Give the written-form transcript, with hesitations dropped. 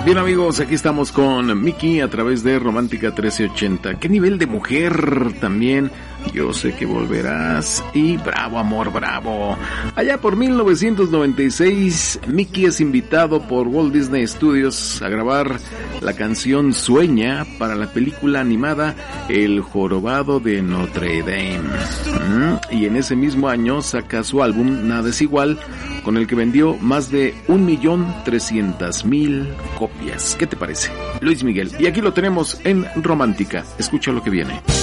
Bien amigos, aquí estamos con Miki a través de Romántica 1380. ¿Qué nivel de mujer también? Yo sé que volverás. Y bravo amor, bravo. Allá por 1996, Miki es invitado por Walt Disney Studios a grabar la canción Sueña para la película animada El Jorobado de Notre Dame. Y en ese mismo año saca su álbum Nada es Igual, con el que vendió más de 1.300.000 copias. ¿Qué te parece? Luis Miguel. Y aquí lo tenemos en Romántica. Escucha lo que viene.